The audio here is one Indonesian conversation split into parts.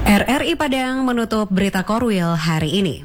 RRI Padang menutup berita Korwil hari ini.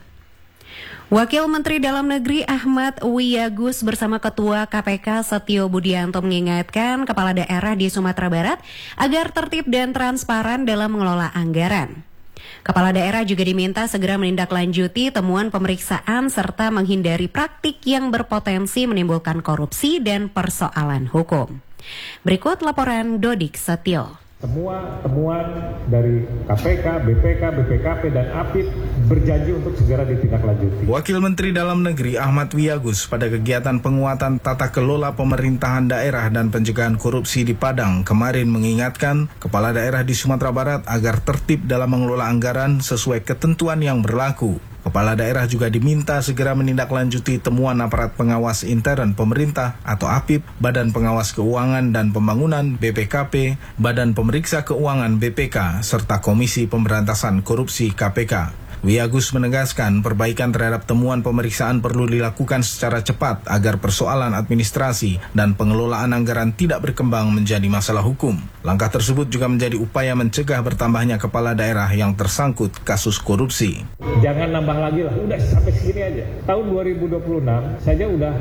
Wakil Menteri Dalam Negeri Ahmad Wiyagus bersama Ketua KPK Setio Budianto mengingatkan kepala daerah di Sumatera Barat agar tertib dan transparan dalam mengelola anggaran. Kepala daerah juga diminta segera menindaklanjuti temuan pemeriksaan serta menghindari praktik yang berpotensi menimbulkan korupsi dan persoalan hukum. Berikut laporan Dodik Setio. Semua temuan dari KPK, BPK, BPKP, dan APIP berjanji untuk segera ditindaklanjuti. Wakil Menteri Dalam Negeri Ahmad Wiyagus pada kegiatan penguatan tata kelola pemerintahan daerah dan pencegahan korupsi di Padang kemarin mengingatkan kepala daerah di Sumatera Barat agar tertib dalam mengelola anggaran sesuai ketentuan yang berlaku. Kepala daerah juga diminta segera menindaklanjuti temuan aparat pengawas intern pemerintah atau APIP, Badan Pengawas Keuangan dan Pembangunan BPKP, Badan Pemeriksa Keuangan BPK, serta Komisi Pemberantasan Korupsi KPK. Wiyagus menegaskan perbaikan terhadap temuan pemeriksaan perlu dilakukan secara cepat agar persoalan administrasi dan pengelolaan anggaran tidak berkembang menjadi masalah hukum. Langkah tersebut juga menjadi upaya mencegah bertambahnya kepala daerah yang tersangkut kasus korupsi. Jangan nambah lagi lah, udah sampai segini aja. Tahun 2026 saja udah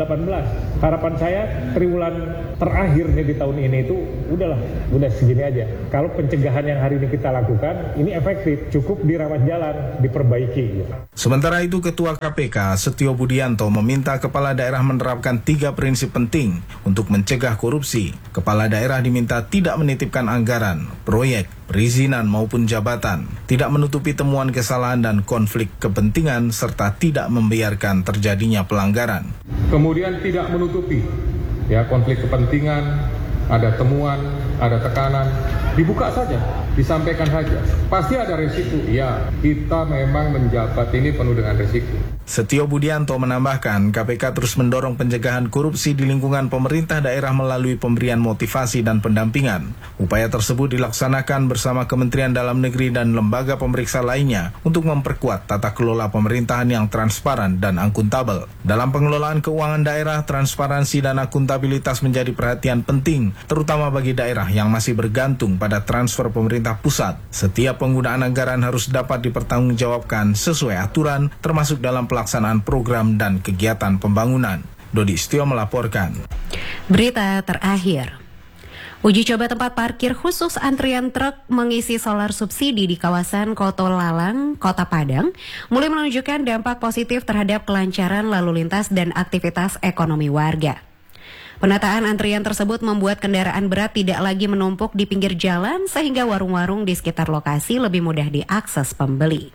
18. Harapan saya triwulan terakhir nih di tahun ini itu udah segini aja. Kalau pencegahan yang hari ini kita lakukan, ini efektif, cukup dirawat jalan, diperbaiki. Sementara itu, Ketua KPK Setio Budianto meminta kepala daerah menerapkan 3 prinsip penting untuk mencegah korupsi. Kepala daerah diminta tidak menitipkan anggaran, proyek, perizinan maupun jabatan, tidak menutupi temuan kesalahan dan konflik kepentingan, serta tidak membiarkan terjadinya pelanggaran. Kemudian tidak menutupi konflik kepentingan, ada temuan, ada tekanan, dibuka saja, disampaikan saja. Pasti ada risiko, ya kita memang menjabat ini penuh dengan risiko. Setio Budianto menambahkan KPK terus mendorong pencegahan korupsi di lingkungan pemerintah daerah melalui pemberian motivasi dan pendampingan. Upaya tersebut dilaksanakan bersama Kementerian Dalam Negeri dan lembaga pemeriksa lainnya untuk memperkuat tata kelola pemerintahan yang transparan dan akuntabel. Dalam pengelolaan keuangan daerah, transparansi dan akuntabilitas menjadi perhatian penting, terutama bagi daerah yang masih bergantung pada transfer pemerintah pusat. Setiap penggunaan anggaran harus dapat dipertanggungjawabkan sesuai aturan, termasuk dalam pelaksanaan program dan kegiatan pembangunan. Dodi Setio melaporkan. Berita terakhir. Uji coba tempat parkir khusus antrian truk mengisi solar subsidi di kawasan Kotolalang, Kota Padang, mulai menunjukkan dampak positif terhadap kelancaran lalu lintas dan aktivitas ekonomi warga. Penataan antrian tersebut membuat kendaraan berat tidak lagi menumpuk di pinggir jalan sehingga warung-warung di sekitar lokasi lebih mudah diakses pembeli.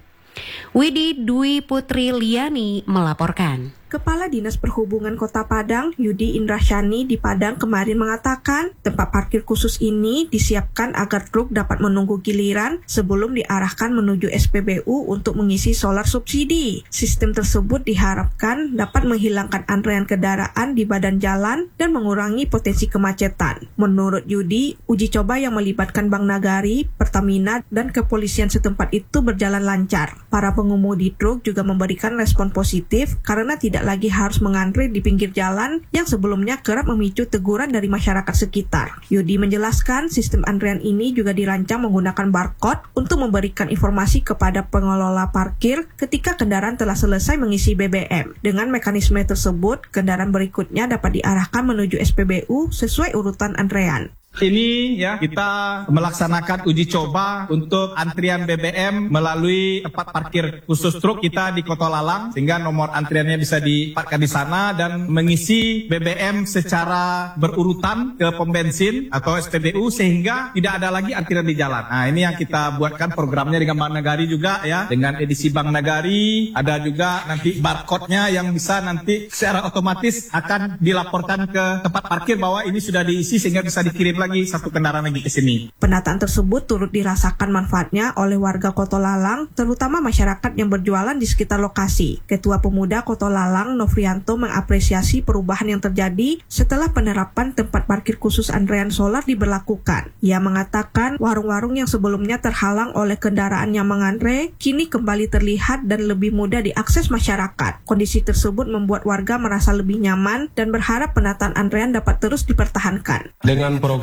Widi Dwi Putri Liani melaporkan. Kepala Dinas Perhubungan Kota Padang, Yudi Indrasyani di Padang kemarin mengatakan tempat parkir khusus ini disiapkan agar truk dapat menunggu giliran sebelum diarahkan menuju SPBU untuk mengisi solar subsidi. Sistem tersebut diharapkan dapat menghilangkan antrean kendaraan di badan jalan dan mengurangi potensi kemacetan. Menurut Yudi, uji coba yang melibatkan Bank Nagari, Pertamina, dan kepolisian setempat itu berjalan lancar. Para pengemudi truk juga memberikan respon positif karena tidak lagi harus mengantri di pinggir jalan yang sebelumnya kerap memicu teguran dari masyarakat sekitar. Yudi menjelaskan sistem antrean ini juga dirancang menggunakan barcode untuk memberikan informasi kepada pengelola parkir ketika kendaraan telah selesai mengisi BBM. Dengan mekanisme tersebut, kendaraan berikutnya dapat diarahkan menuju SPBU sesuai urutan antrean. Ini kita melaksanakan uji coba untuk antrian BBM melalui tempat parkir khusus truk kita di Kotolalang, sehingga nomor antriannya bisa dipatkan di sana dan mengisi BBM secara berurutan ke pom bensin atau SPBU sehingga tidak ada lagi antrian di jalan. Nah, ini yang kita buatkan programnya dengan Bank Nagari juga dengan edisi Bank Nagari, ada juga nanti barcode-nya yang bisa nanti secara otomatis akan dilaporkan ke tempat parkir bahwa ini sudah diisi sehingga bisa dikirim lagi satu kendaraan lagi ke sini. Penataan tersebut turut dirasakan manfaatnya oleh warga Kotolalang, terutama masyarakat yang berjualan di sekitar lokasi. Ketua Pemuda Kotolalang, Novrianto, mengapresiasi perubahan yang terjadi setelah penerapan tempat parkir khusus antrean solar diberlakukan. Ia mengatakan warung-warung yang sebelumnya terhalang oleh kendaraan yang mengantre, kini kembali terlihat dan lebih mudah diakses masyarakat. Kondisi tersebut membuat warga merasa lebih nyaman dan berharap penataan antrean dapat terus dipertahankan. Dengan program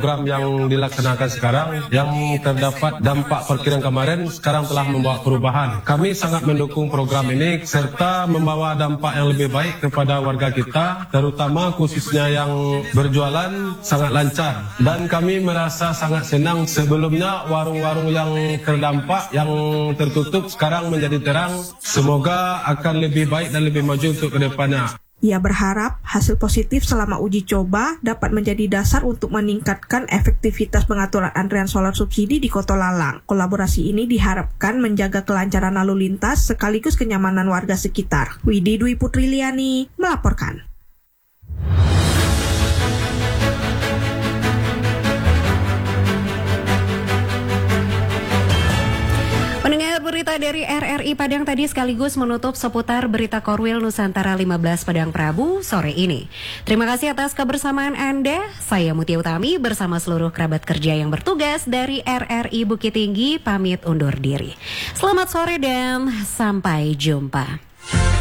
program yang dilaksanakan sekarang yang terdapat dampak parkiran kemarin sekarang telah membawa perubahan. Kami sangat mendukung program ini serta membawa dampak yang lebih baik kepada warga kita, terutama khususnya yang berjualan sangat lancar. Dan kami merasa sangat senang sebelumnya warung-warung yang terdampak, yang tertutup sekarang menjadi terang. Semoga akan lebih baik dan lebih maju untuk kedepannya. Ia berharap hasil positif selama uji coba dapat menjadi dasar untuk meningkatkan efektivitas pengaturan antrean solar subsidi di Kota Lalang. Kolaborasi ini diharapkan menjaga kelancaran lalu lintas sekaligus kenyamanan warga sekitar. Widi Dwi Putriliani melaporkan. Pendengar berita dari RRI Padang tadi sekaligus menutup seputar berita Korwil Nusantara 15 Padang Prabu sore ini. Terima kasih atas kebersamaan Anda. Saya Mutia Utami bersama seluruh kerabat kerja yang bertugas dari RRI Bukit Tinggi pamit undur diri. Selamat sore dan sampai jumpa.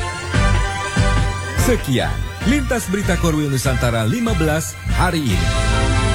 Sekian Lintas Berita Korwil Nusantara 15 hari ini.